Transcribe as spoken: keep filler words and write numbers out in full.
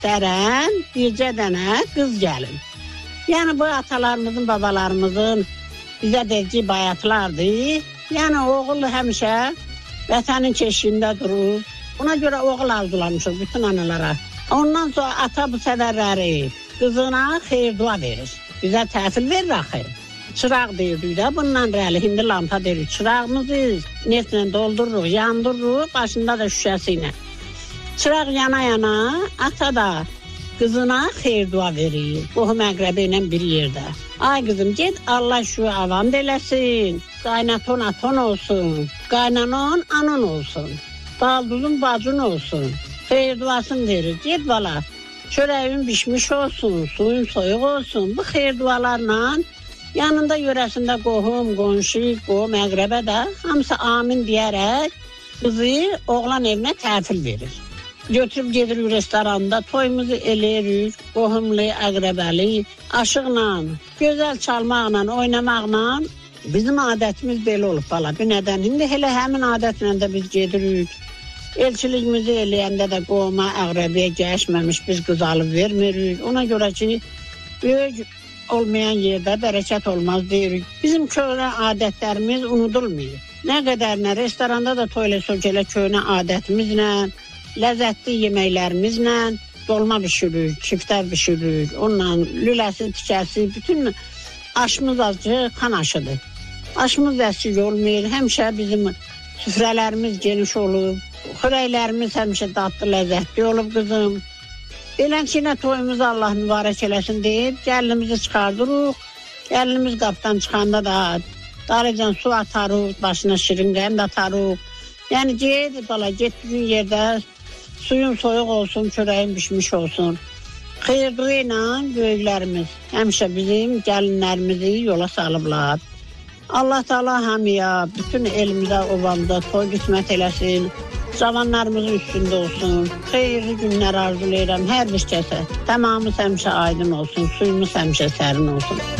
dərən, bircə dənə qız gəlin. Yəni bu atalarımızın, babalarımızın bizə dediyi bayatlardı. Yəni oğul həmişə vətənin keşiyində durur. Ona görə oğul arzulamışıq bütün analara. Ondan sonra ata bu sədərləri qızına xeyir dua verir. Bizə təhsil verir axı. Çıraq deyirdik də, bundan rəli, indi lampa deyirik. Çırağımızı neftlə doldururuq, yandırırıq, başında da şüşəsi ilə. Çıraq yana-yana, ata da qızına xeyir dua verir. Qohum əqrəbi ilə bir yerdə. Ay qızım, get Allah şu avam eləsin. Qaynaton aton olsun. Qaynanon anon olsun. Balduzun bacın olsun. Xeyir duasını verir. Get bala, çörəyin bişmiş olsun, suyun soyuq olsun. Bu xeyir dualarla yanında yörəsində qohum, qonşu, qohum əqrəbə də hamısı amin deyərək qızı oğlan evinə təhvil verir. Götürüb gedirik restoranda, toyumuzu eləyirik, qohumlu, əqrəbəli, aşıqla, gözəl çalmaqla, oynamaqla. Bizim adətimiz belə olub bala. Bir nədən, indi elə həmin adətlə də biz gedirik. Elçilikimizi eləyəndə də qohuma, əqrəbiyə gəşməmiş biz qız alıb vermirik. Ona görə ki, böyük olmayan yerdə bərəkət olmaz deyirik. Bizim köhnə adətlərimiz unudulmuyor. Nə qədər nə restoranda da toyla sökələ köhnə adətimizlə, ləzzətli yeməklərimizlə dolma bişiririk, kiftər bişiririk. Onunla lüləsi, tikəsi, bütün aşımız azcı xan aşıdır. Aşımız əsik olmayır, həmişə bizim süfrələrimiz geniş olub, xörəklərimiz həmişə dadlı, ləzzətli olub qızım. Beləncə toyumuz Allah mübarək eləsin deyib, gəlinimizi çıxardırıq. Gəlinimiz qapıdan çıxanda da darıcan su atarıq, başına şirin qənd atarıq. Yəni get, bala, getdiyin yerdə suyun soyuq olsun, çörəyin bişmiş olsun. Xeyirli ilə böyüklərimiz həmişə bizim gəlinlərimizi yola salıblar. Allah Taala hamıya, bütün elimizə, obamıza toy qismət eləsin. Cavanlarımızın üstündə olsun. Xeyirli günlər arzulayıram hər bir kəsə. Tamamımız həmişə aydın olsun, suyumuz həmişə sərin olsun.